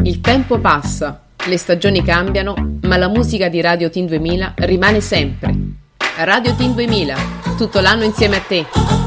Il tempo passa, le stagioni cambiano, ma la musica di Radio Teen 2000 rimane sempre. Radio Teen 2000, tutto l'anno insieme a te.